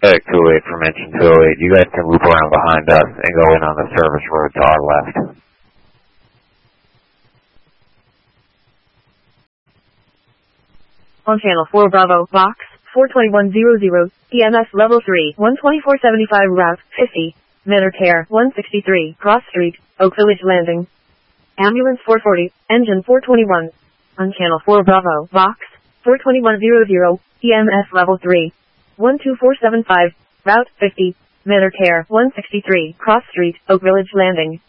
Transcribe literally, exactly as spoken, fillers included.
Pacific two oh eight from engine two oh eight. You guys can loop around behind us and go in on the service road to our left. On channel four Bravo, box four twenty-one hundred, E M S level three, one twenty-four seventy-five route fifty, Medicare one sixty-three, Cross Street, Oak Village Landing. Ambulance four forty, engine four twenty-one. On channel four Bravo, box four twenty-one hundred, E M S level three, one two four seven five, route fifty, Medicare one sixty-three, Cross Street, Oak Village Landing.